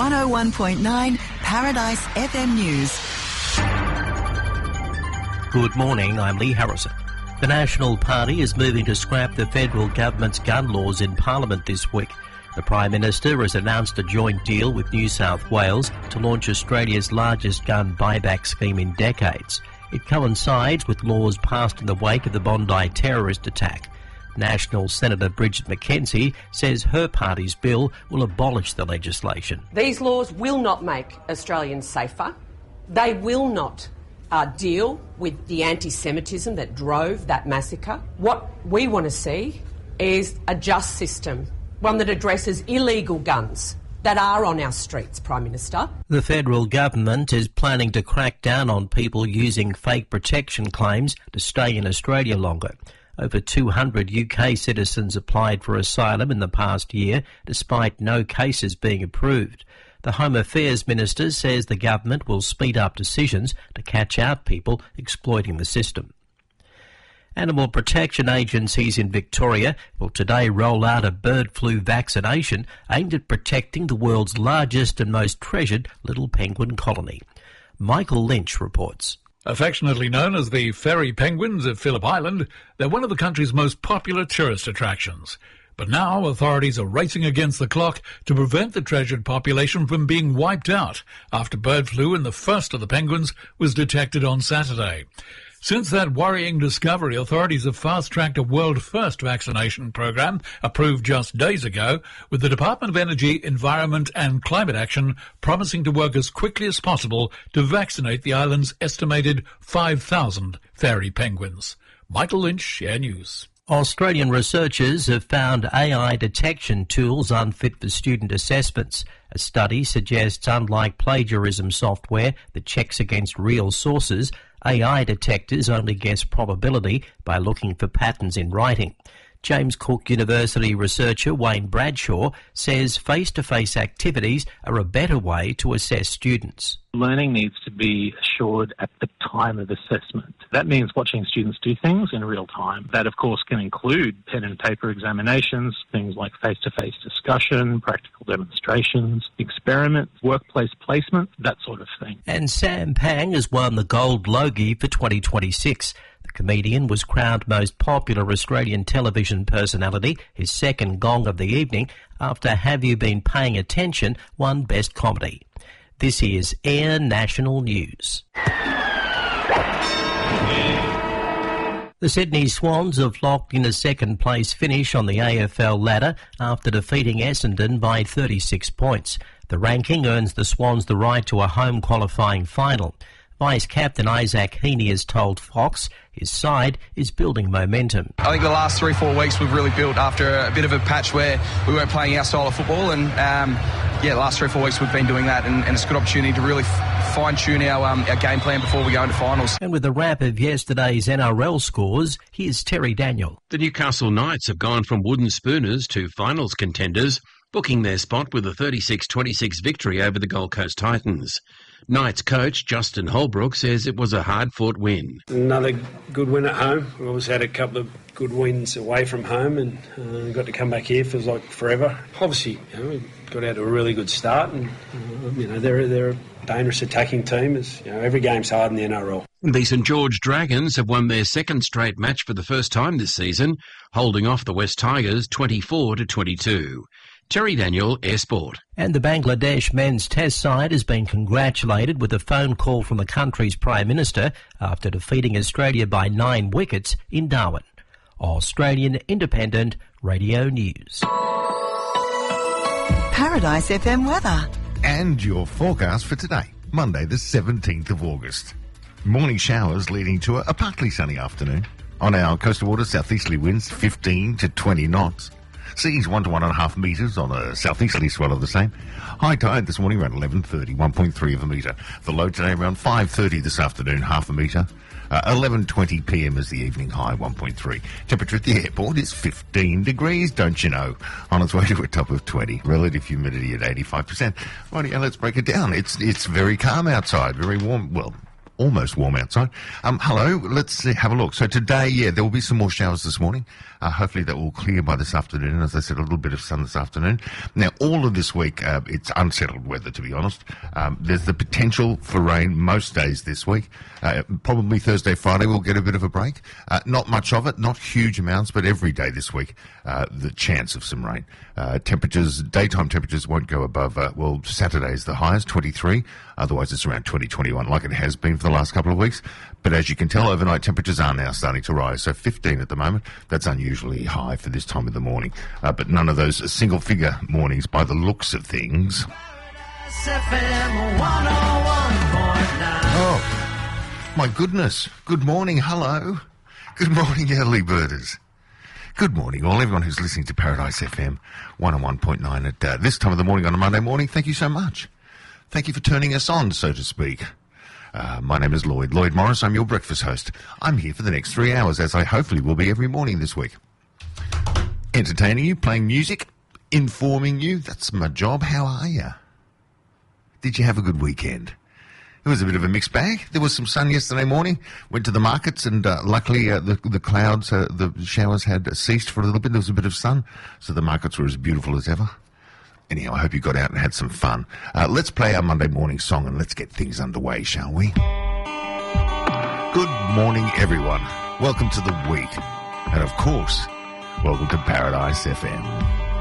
101.9 Paradise FM News. Good morning, I'm Lee Harrison. The National Party is moving to scrap the federal government's gun laws in Parliament this week. The Prime Minister has announced a joint deal with New South Wales to launch Australia's largest gun buyback scheme in decades. It coincides with laws passed in the wake of the Bondi terrorist attack. National Senator Bridget McKenzie says her party's bill will abolish the legislation. These laws will not make Australians safer. They will not deal with the anti-Semitism that drove that massacre. What we want to see is a just system, one that addresses illegal guns that are on our streets, Prime Minister. The federal government is planning to crack down on people using fake protection claims to stay in Australia longer. Over 200 UK citizens applied for asylum in the past year, despite no cases being approved. The Home Affairs Minister says the government will speed up decisions to catch out people exploiting the system. Animal protection agencies in Victoria will today roll out a bird flu vaccination aimed at protecting the world's largest and most treasured little penguin colony. Michael Lynch reports. Affectionately known as the fairy penguins of Phillip Island, they're one of the country's most popular tourist attractions. But now authorities are racing against the clock to prevent the treasured population from being wiped out after bird flu in the first of the penguins was detected on Saturday. Since that worrying discovery, authorities have fast-tracked a world-first vaccination program approved just days ago, with the Department of Energy, Environment and Climate Action promising to work as quickly as possible to vaccinate the island's estimated 5,000 fairy penguins. Michael Lynch, Air News. Australian researchers have found AI detection tools unfit for student assessments. A study suggests, unlike plagiarism software that checks against real sources, AI detectors only guess probability by looking for patterns in writing. James Cook University researcher Wayne Bradshaw says face-to-face activities are a better way to assess students. Learning needs to be assured at the time of assessment. That means watching students do things in real time. That, of course, can include pen and paper examinations, things like face-to-face discussion, practical demonstrations, experiments, workplace placement, that sort of thing. And Sam Pang has won the Gold Logie for 2026. The comedian was crowned most popular Australian television personality, his second gong of the evening, after Have You Been Paying Attention won Best Comedy. This is Air National News. The Sydney Swans have locked in a second-place finish on the AFL ladder after defeating Essendon by 36 points. The ranking earns the Swans the right to a home qualifying final. Vice-Captain Isaac Heaney has told Fox his side is building momentum. I think the last 3-4 weeks we've really built after a bit of a patch where we weren't playing our style of football, and the last 3-4 weeks we've been doing that, and it's a good opportunity to really fine-tune our game plan before we go into finals. And with the wrap of yesterday's NRL scores, here's Terry Daniel. The Newcastle Knights have gone from wooden spooners to finals contenders, booking their spot with a 36-26 victory over the Gold Coast Titans. Knights coach Justin Holbrook says it was a hard-fought win. Another good win at home. We always had a couple of good wins away from home, and got to come back here. Feels like forever. Obviously, we got out to a really good start, and they're a dangerous attacking team. As every game's hard in the NRL. The St George Dragons have won their second straight match for the first time this season, holding off the West Tigers 24-22. Terry Daniel, Air Sport. And the Bangladesh men's test side has been congratulated with a phone call from the country's Prime Minister after defeating Australia by 9 wickets in Darwin. Australian Independent Radio News. Paradise FM weather. And your forecast for today, Monday the 17th of August. Morning showers leading to a partly sunny afternoon. On our coastal waters, southeasterly winds 15 to 20 knots. Seas 1 to 1.5 metres on a southeasterly swell of the same. High tide this morning around 11:30, 1.3 of a metre. The low today around 5:30 this afternoon, half a metre. 11:20 p.m. is the evening high, 1.3. Temperature at the airport is 15 degrees, don't you know? On its way to a top of 20. Relative humidity at 85%. Righty, let's break it down. It's very calm outside, very warm. Well, almost warm outside. Hello, let's have a look. So today, there will be some more showers this morning. Hopefully that will clear by this afternoon. As I said, a little bit of sun this afternoon. Now, all of this week, it's unsettled weather, to be honest. There's the potential for rain most days this week. Probably Thursday, Friday, we'll get a bit of a break. Not much of it, not huge amounts, but every day this week, the chance of some rain. Daytime temperatures won't go above, Saturday's the highest, 23. Otherwise, it's around 20, 21, like it has been for the last couple of weeks. But as you can tell, overnight temperatures are now starting to rise. So 15 at the moment. That's unusually high for this time of the morning. But none of those single-figure mornings by the looks of things. Oh, my goodness. Good morning. Hello. Good morning, early birders. Good morning, all. Everyone who's listening to Paradise FM 101.9 at this time of the morning on a Monday morning, thank you so much. Thank you for turning us on, so to speak. My name is Lloyd Morris. I'm your breakfast host. I'm here for the next 3 hours, as I hopefully will be every morning this week. Entertaining you, playing music, informing you. That's my job. How are you? Did you have a good weekend? It was a bit of a mixed bag. There was some sun yesterday morning. Went to the markets and luckily the clouds, the showers had ceased for a little bit. There was a bit of sun, so the markets were as beautiful as ever. Anyhow, I hope you got out and had some fun. Let's play our Monday morning song and let's get things underway, shall we? Good morning, everyone. Welcome to the week. And of course, welcome to Paradise FM.